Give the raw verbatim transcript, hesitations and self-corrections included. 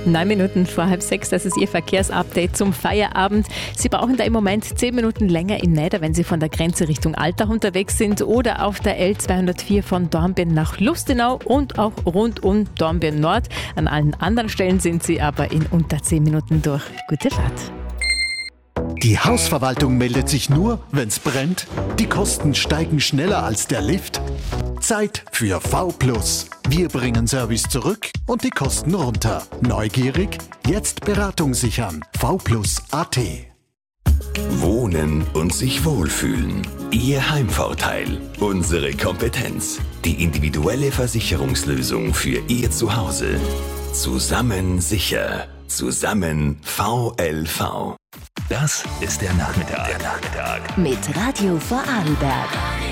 Neun Minuten vor halb sechs, das ist Ihr Verkehrsupdate zum Feierabend. Sie brauchen da im Moment zehn Minuten länger in Neider, wenn Sie von der Grenze Richtung Altach unterwegs sind oder auf der L zweihundertvier von Dornbirn nach Lustenau und auch rund um Dornbirn Nord. An allen anderen Stellen sind Sie aber in unter zehn Minuten durch. Gute Fahrt. Die Hausverwaltung meldet sich nur, wenn's brennt. Die Kosten steigen schneller als der Lift. Zeit für V plus. Wir bringen Service zurück und die Kosten runter. Neugierig? Jetzt Beratung sichern. V plus Punkt A T. Wohnen und sich wohlfühlen. Ihr Heimvorteil. Unsere Kompetenz. Die individuelle Versicherungslösung für Ihr Zuhause. Zusammen sicher. Zusammen V L V. Das ist der Nachmittag. Der Nachmittag. Mit Radio Vorarlberg.